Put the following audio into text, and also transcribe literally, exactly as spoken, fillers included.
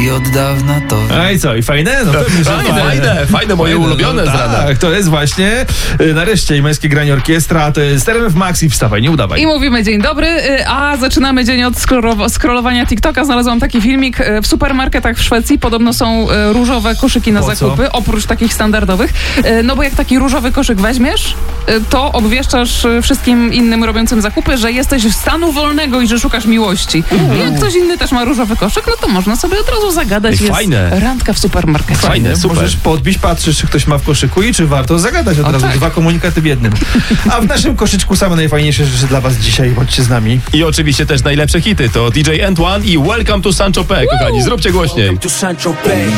i od dawna to... A i co, i fajne? No pewnie, że Fajne, fajne, fajne, moje Fajne, ulubione no, z rana. Tak, to jest właśnie y, nareszcie i męskie granie orkiestra, to jest R M F Max i wstawaj, nie udawaj. I mówimy dzień dobry, y, a zaczynamy dzień od scrollo- scrollowania TikToka. Znalazłam taki filmik. y, W supermarketach w Szwecji podobno są y, różowe koszyki na Po co? zakupy, oprócz takich standardowych. Y, No bo jak taki różowy koszyk weźmiesz, y, to obwieszczasz y, wszystkim innym robiącym zakupy, że jesteś w stanu wolnego i że szukasz miłości. I jak ktoś inny też ma różowy koszyk, no to można sobie od razu zagadać. Ej, Jest fajne. randka w supermarkecie. Fajne, super. Możesz podbić, patrzysz, czy ktoś ma w koszyku i czy warto zagadać od O, razu. tak. Dwa komunikaty w jednym. A w naszym koszyczku same najfajniejsze rzeczy dla was dzisiaj. Bądźcie z nami. I oczywiście też najlepsze hity to D J Antoine i Welcome to Sancho P. Kochani, zróbcie głośniej. To Sancho Bay.